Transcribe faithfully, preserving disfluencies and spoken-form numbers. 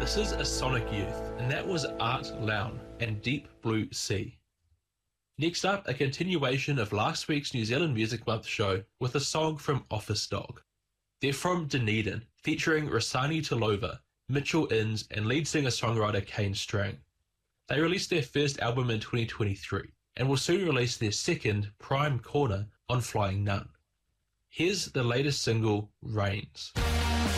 This is a Sonic Youth, and that was Art Lown and Deep Blue Sea. Next up, a continuation of last week's New Zealand Music Month show with a song from Office Dog. They're from Dunedin, featuring Rasani Talova, Mitchell Innes, and lead singer-songwriter Kane Strang. They released their first album in twenty twenty-three, and will soon release their second, Prime Corner, on Flying Nun. Here's the latest single, Rains.